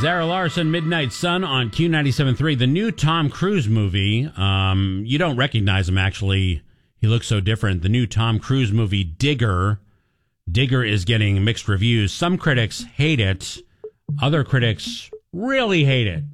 Zara Larson, Midnight Sun on Q97.3. The new Tom Cruise movie. You don't recognize him, actually. He looks so different. The new Tom Cruise movie, Digger. Digger is getting mixed reviews. Some critics hate it. Other critics really hate it.